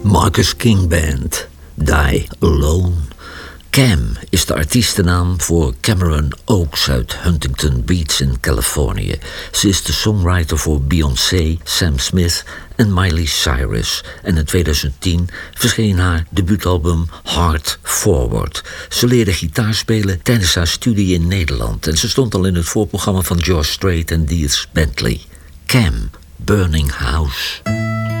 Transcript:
Marcus King Band, Die Alone. Cam is de artiestennaam voor Cameron Oakes uit Huntington Beach in Californië. Ze is de songwriter voor Beyoncé, Sam Smith en Miley Cyrus. En in 2010 verscheen haar debuutalbum Heart Forward. Ze leerde gitaar spelen tijdens haar studie in Nederland. En ze stond al in het voorprogramma van George Strait en Dierks Bentley. Cam, Burning House.